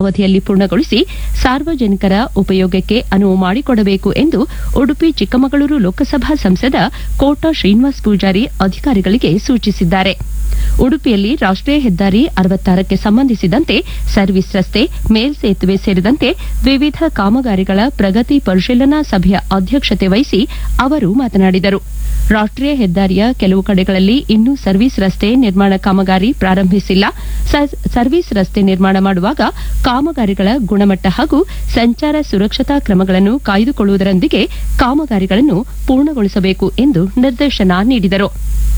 ಅವಧಿಯಲ್ಲಿ ಪೂರ್ಣಗೊಳಿಸಿ ಸಾರ್ವಜನಿಕರ ಉಪಯೋಗಕ್ಕೆ ಅನುವು ಮಾಡಿಕೊಡಬೇಕು ಎಂದು ಉಡುಪಿ ಚಿಕ್ಕಮಗಳೂರು ಲೋಕಸಭಾ ಸಂಸದ ಕೋಟ ಶ್ರೀನಿವಾಸ ಪೂಜಾರಿ ಅಧಿಕಾರಿಗಳಿಗೆ ಸೂಚಿಸಿದ್ದಾರೆ. ಉಡುಪಿಯಲ್ಲಿ ರಾಷ್ಟೀಯ ಹೆದ್ದಾರಿ 66ಕ್ಕೆ ಸಂಬಂಧಿಸಿದಂತೆ ಸರ್ವಿಸ್ ರಸ್ತೆ, ಮೇಲ್ಸೇತುವೆ ಸೇರಿದಂತೆ ವಿವಿಧ ಕಾಮಗಾರಿಗಳ ಪ್ರಗತಿ ಪರಿಶೀಲನಾ ಸಭೆಯ ಅಧ್ಯಕ್ಷತೆ ವಹಿಸಿ ಅವರು ಮಾತನಾಡಿದರು. ರಾಷ್ಟೀಯ ಹೆದ್ದಾರಿಯ ಕೆಲವು ಕಡೆಗಳಲ್ಲಿ ಇನ್ನೂ ಸರ್ವಿಸ್ ರಸ್ತೆ ನಿರ್ಮಾಣ ಕಾಮಗಾರಿ ಪ್ರಾರಂಭಿಸಿಲ್ಲ. ಸರ್ವಿಸ್ ರಸ್ತೆ ನಿರ್ಮಾಣ ಮಾಡುವಾಗ ಕಾಮಗಾರಿಗಳ ಗುಣಮಟ್ಟ ಹಾಗೂ ಸಂಚಾರ ಸುರಕ್ಷತಾ ಕ್ರಮಗಳನ್ನು ಕಾಯ್ದುಕೊಳ್ಳುವುದರೊಂದಿಗೆ ಕಾಮಗಾರಿಗಳನ್ನು ಪೂರ್ಣಗೊಳಿಸಬೇಕು ಎಂದು ನಿರ್ದೇಶನ ನೀಡಿದರು.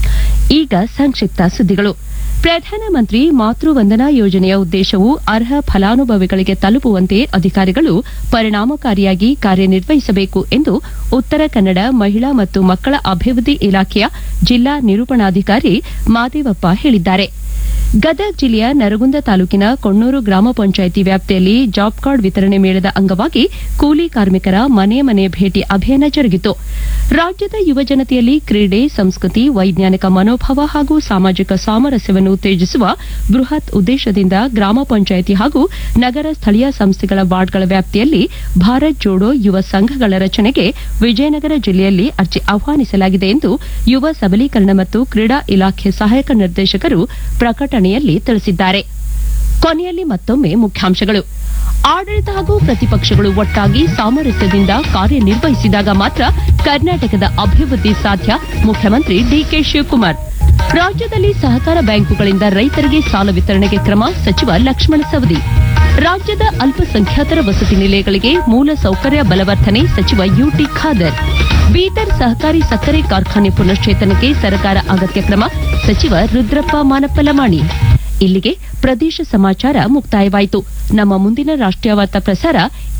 ಈಗ ಸಂಕ್ಷಿಪ್ತ ಸುದ್ದಿಗಳು. ಪ್ರಧಾನಮಂತ್ರಿ ಮಾತೃ ವಂದನಾ ಯೋಜನೆಯ ಉದ್ದೇಶವು ಅರ್ಹ ಫಲಾನುಭವಿಗಳಿಗೆ ತಲುಪುವಂತೆ ಅಧಿಕಾರಿಗಳು ಪರಿಣಾಮಕಾರಿಯಾಗಿ ಕಾರ್ಯನಿರ್ವಹಿಸಬೇಕು ಎಂದು ಉತ್ತರ ಕನ್ನಡ ಮಹಿಳಾ ಮತ್ತು ಮಕ್ಕಳ ಅಭಿವೃದ್ಧಿ ಇಲಾಖೆಯ ಜಿಲ್ಲಾ ನಿರೂಪಣಾಧಿಕಾರಿ ಮಾದೇವಪ್ಪ ಹೇಳಿದ್ದಾರೆ. ಗದಗ ಜಿಲ್ಲೆಯ ನರಗುಂದ ತಾಲೂಕಿನ ಕೊಣ್ಣೂರು ಗ್ರಾಮ ಪಂಚಾಯಿತಿ ವ್ಯಾಪ್ತಿಯಲ್ಲಿ ಜಾಬ್ ಕಾರ್ಡ್ ವಿತರಣೆ ಮೇಳದ ಅಂಗವಾಗಿ ಕೂಲಿ ಕಾರ್ಮಿಕರ ಮನೆ ಭೇಟಿ ಅಭಿಯಾನ ಜರುಗಿತು. ರಾಜ್ಯದ ಯುವಜನತೆಯಲ್ಲಿ ಕ್ರೀಡೆ, ಸಂಸ್ಕೃತಿ, ವೈಜ್ಞಾನಿಕ ಮನೋಭಾವ ಹಾಗೂ ಸಾಮಾಜಿಕ ಸಾಮರಸ್ಯವನ್ನು ಉತ್ತೇಜಿಸುವ ಬೃಹತ್ ಉದ್ದೇಶದಿಂದ ಗ್ರಾಮ ಪಂಚಾಯಿತಿ ಹಾಗೂ ನಗರ ಸ್ಥಳೀಯ ಸಂಸ್ಥೆಗಳ ವಾರ್ಡ್ಗಳ ವ್ಯಾಪ್ತಿಯಲ್ಲಿ ಭಾರತ್ ಜೋಡೋ ಯುವ ಸಂಘಗಳ ರಚನೆಗೆ ವಿಜಯನಗರ ಜಿಲ್ಲೆಯಲ್ಲಿ ಅರ್ಜಿ ಆಹ್ವಾನಿಸಲಾಗಿದೆ ಎಂದು ಯುವ ಸಬಲೀಕರಣ ಮತ್ತು ಕ್ರೀಡಾ ಇಲಾಖೆ ಸಹಾಯಕ ನಿರ್ದೇಶಕರು ಪ್ರಕಟಣೆಯಲ್ಲಿ ತಿಳಿಸಿದ್ದಾರೆ. ಕೊನೆಯಲ್ಲಿ ಮತ್ತೊಮ್ಮೆ ಮುಖ್ಯಾಂಶಗಳು. ಆಡಳಿತ ಹಾಗೂ ಪ್ರತಿಪಕ್ಷಗಳು ಒಟ್ಟಾಗಿ ಸಾಮರಸ್ಯದಿಂದ ಕಾರ್ಯನಿರ್ವಹಿಸಿದಾಗ ಮಾತ್ರ ಕರ್ನಾಟಕದ ಅಭಿವೃದ್ಧಿ ಸಾಧ್ಯ. ಮುಖ್ಯಮಂತ್ರಿ ಡಿಕೆ ಶಿವಕುಮಾರ್. ರಾಜ್ಯದಲ್ಲಿ ಸಹಕಾರ ಬ್ಯಾಂಕುಗಳಿಂದ ರೈತರಿಗೆ ಸಾಲ ವಿತರಣೆಗೆ ಕ್ರಮ. ಸಚಿವ ಲಕ್ಷ್ಮಣ ಸವದಿ. ರಾಜ್ಯದ ಅಲ್ಪಸಂಖ್ಯಾತರ ವಸತಿ ನಿಲಯಗಳಿಗೆ ಮೂಲ ಸೌಕರ್ಯ ಬಲವರ್ಧನೆ. ಸಚಿವ ಯುಟಿ ಖಾದರ್. ಬೀದರ್ ಸಹಕಾರಿ ಸಕ್ಕರೆ ಕಾರ್ಖಾನೆ ಪುನಶ್ಚೇತನಕ್ಕೆ ಸರ್ಕಾರ ಅಗತ್ಯ ಕ್ರಮ. ಸಚಿವ ರುದ್ರಪ್ಪ ಮಾನಪ್ಪಲಮಾಣಿ. ಇಲ್ಲಿಗೆ ಪ್ರದೇಶ ಸಮಾಚಾರ ಮುಕ್ತಾಯವಾಯಿತು. ನಮ್ಮ ಮುಂದಿನ ರಾಷ್ಟ್ರೀಯ ವಾರ್ತಾ ಪ್ರಸಾರ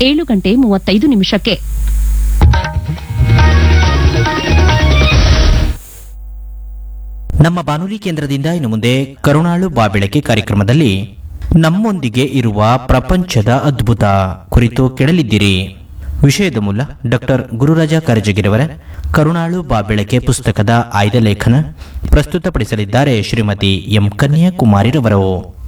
7:35 ನಮ್ಮ ಬಾನುಲಿ ಕೇಂದ್ರದಿಂದ ಇನ್ನು ಮುಂದೆ ಕರುಣಾಳು ಬಾಬೆಳಕೆ ಕಾರ್ಯಕ್ರಮದಲ್ಲಿ ನಮ್ಮೊಂದಿಗೆ ಇರುವ ಪ್ರಪಂಚದ ಅದ್ಭುತ ಕುರಿತು ಕೇಳಲಿದ್ದೀರಿ. ವಿಷಯದ ಮೂಲ ಡಾಕ್ಟರ್ ಗುರುರಾಜ ಕರಜಗಿರವರ ಕರುಣಾಳು ಬಾಬೆಳಕೆ ಪುಸ್ತಕದ ಆಯ್ದ ಲೇಖನ ಪ್ರಸ್ತುತಪಡಿಸಲಿದ್ದಾರೆ ಶ್ರೀಮತಿ ಎಂ ಕನ್ಯಾಕುಮಾರಿರವರು.